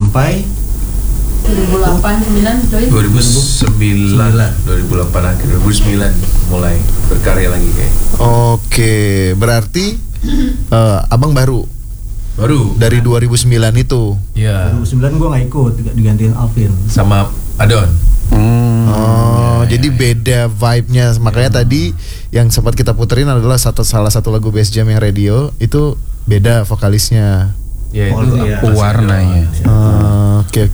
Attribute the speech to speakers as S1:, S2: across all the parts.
S1: sampai
S2: 2008, 2009 join.
S3: 2008 akhir 2009 mulai berkarya lagi kayak.
S4: Oke, berarti abang baru dari 2009 itu.
S3: Iya.
S1: 2009 gue nggak ikut, digantiin Alvin
S3: sama Adon.
S4: Jadi beda vibe-nya. Makanya tadi yang sempat kita puterin adalah salah satu lagu Bass Jam yang radio itu beda vokalisnya.
S3: Ya itu
S5: warnanya.
S4: Oke.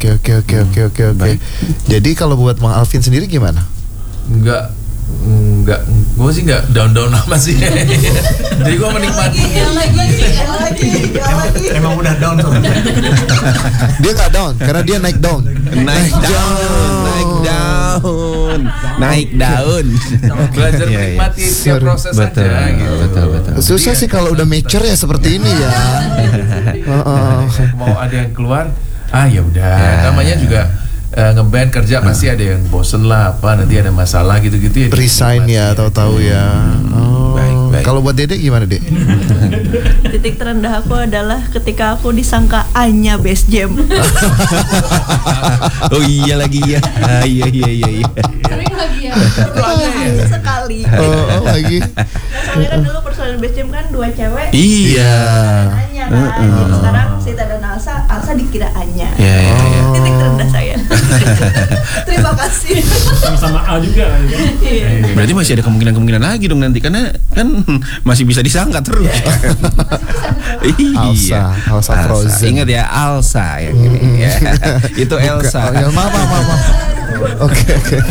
S4: Jadi kalau buat Bang Alvin sendiri gimana?
S3: Enggak, gue sih enggak down amat sih. Jadi gue menikmati.
S2: lagi.
S1: emang udah down soalnya.
S4: Dia nggak down karena dia naik down.
S5: Naik daun.
S3: Belajar menikmati tiap proses aja gitu.
S5: Betul.
S4: Susah sih kalau udah mature ya seperti ini ya.
S3: Mau ada yang keluar, ya udah. Namanya juga ngeband kerja pasti ada yang bosen lah, apa nanti ada masalah gitu-gitu ya.
S4: Resign ya, tahu-tahu ya.
S5: Baik.
S4: Kalau buat Dede gimana, Dek?
S6: Titik terendah aku adalah ketika aku disangka Anya Bass Jam.
S5: Oh iya lagi ya. Iya.
S2: Sering lagi ya.
S6: Sekali.
S4: Oh lagi.
S6: Soalnya kan dulu personil Bass Jam kan 2 cewek.
S5: Iya.
S6: Anya kan. Jadi sekarang Sita dan Alsa dikira Anya.
S5: Iya.
S6: Titik terendah saya. Terima kasih.
S1: Sama A juga kan.
S5: Berarti masih ada kemungkinan lagi dong nanti, karena kan masih bisa disangka terus.
S4: Alsa Frozen.
S5: Ingat ya, Alsa yang ini ya. Itu Elsa.
S4: Maaf. Oke.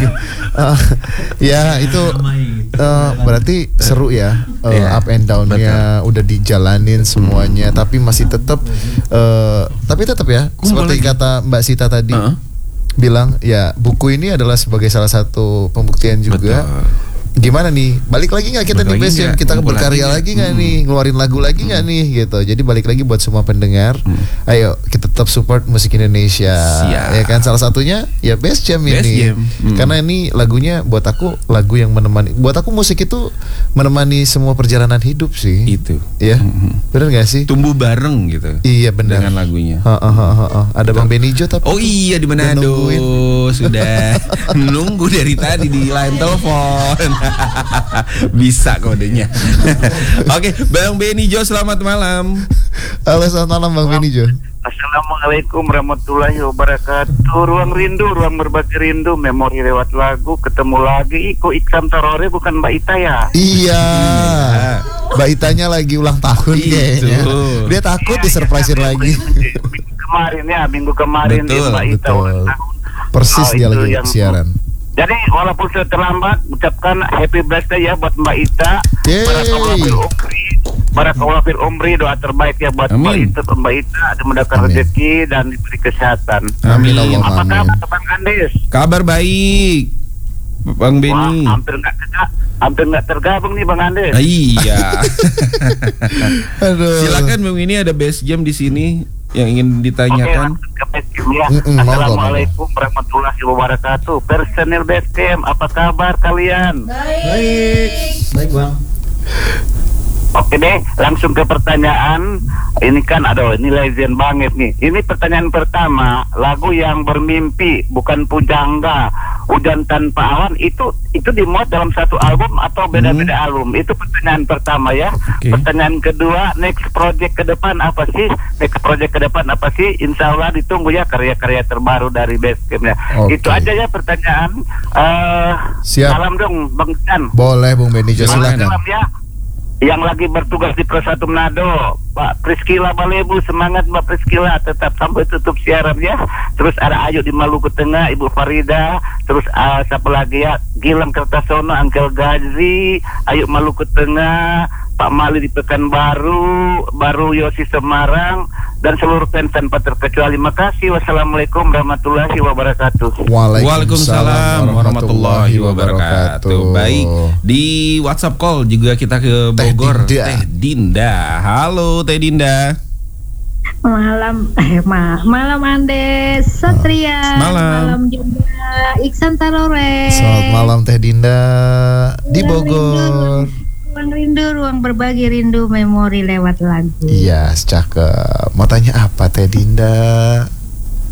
S4: Ya itu berarti seru ya, up and down-nya udah dijalanin semuanya, tapi masih tetap ya seperti kata Mbak Sita tadi bilang ya, buku ini adalah sebagai salah satu pembuktian juga. Gimana nih, balik lagi nggak kita di Bass Jam, kita berkarya lagi nggak nih, ngeluarin lagu lagi nggak nih gitu. Jadi balik lagi buat semua pendengar, ayo kita tetap support musik Indonesia. Ya kan, salah satunya ya Bass Jam ini. Karena ini lagunya buat aku lagu yang menemani, buat aku musik itu menemani semua perjalanan hidup sih.
S5: Itu
S4: ya, benar nggak sih?
S5: Tumbuh bareng gitu.
S4: Iya benar.
S5: Dengan lagunya.
S4: Ada Bang Benijo tapi.
S5: Oh iya, di Manado sudah menunggu dari tadi di line telepon. Bisa kodenya. Oke, Bang Benijo, selamat malam.
S4: Halo, selamat malam Bang Benijo.
S7: Assalamualaikum warahmatullahi wabarakatuh. Ruang rindu, ruang berbagi rindu, memori lewat lagu, ketemu lagi. Iko Iksan Tarore bukan Mbak Ita ya?
S4: Iya. Mbak Itanya lagi ulang tahun kayaknya. Dia takut disurprisein lagi.
S7: Minggu kemarin
S4: betul,
S7: Mbak Ita ulang tahun.
S4: Persis dia lagi siaran.
S7: Jadi walaupun sudah terlambat, ucapkan happy birthday ya buat Mbak Ita. Barakallahu fil umri, doa terbaik ya buat Mbak Ita, dimudahkan rezeki dan diberi kesehatan.
S5: Amin.
S7: Apa kabar Bang Andes?
S5: Kabar baik, Bang Beni.
S7: Hampir nggak tergabung nih Bang Andes.
S5: Iya. Silakan Bang, ini ada Bass Jam di sini yang ingin ditanyakan.
S7: Assalamualaikum warahmatullahi wabarakatuh. Personil Bass Jam, apa kabar kalian?
S1: Baik Bang.
S7: Oke deh, langsung ke pertanyaan. Ini kan ini legend banget nih. Ini pertanyaan pertama, lagu yang bermimpi bukan pujangga, hujan tanpa awan, itu dimuat dalam satu album atau beda-beda album? Itu pertanyaan pertama ya. Pertanyaan kedua, next project ke depan apa sih? Insya Allah ditunggu ya karya-karya terbaru dari Bass Jam ya. Itu aja ya pertanyaan.
S4: Siap.
S7: Salam dong Bang Chan.
S4: Boleh Bung Benijo, silakan.
S7: Salam ya. Yang lagi bertugas di Pro 1 Manado, Mbak Priskila Balebu, semangat Mbak Priskila, tetap sampai tutup siaran ya. Terus ada Ayu di Maluku Tengah, Ibu Farida, terus siapa lagi ya, Gilang Kertasono, Angkel Gazi, Ayu Maluku Tengah, Pak Mali di Pekanbaru, Baru Yosi Semarang, dan seluruh fans tanpa terkecuali. Makasih. Wassalamualaikum warahmatullahi wabarakatuh.
S5: Waalaikumsalam warahmatullahi wabarakatuh. Baik, di WhatsApp call juga kita ke Bogor. Teh Dinda. Halo Teh Dinda.
S8: Malam Andes Satria.
S5: Malam
S8: juga Iksan Tarore.
S4: Selamat malam Teh Dinda di Bogor.
S8: Ruang rindu, ruang berbagi rindu, memori lewat lagu.
S4: Iya, cakep. Mau tanya apa Teh Dinda?